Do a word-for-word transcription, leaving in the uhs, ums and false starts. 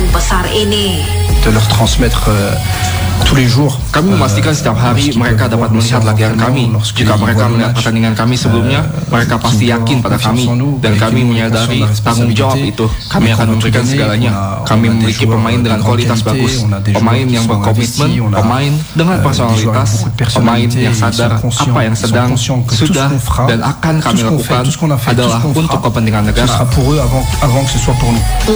besar ini. De leur transmettre euh, tous les jours. Kami memastikan setiap hari mereka dapat melihat latihan kami. Jika mereka melihat pertandingan kami sebelumnya, mereka pasti yakin pada kami, dan kami menyadari tanggung jawab itu. Kami akan memberikan segalanya. Kami memiliki pemain dengan kualitas bagus, pemain yang berkomitmen, pemain dengan personalitas, pemain yang sadar apa yang sedang, sudah, dan akan kami lakukan adalah untuk kepentingan negara. Ce sera pour eux avant, avant que ce soit pour nous.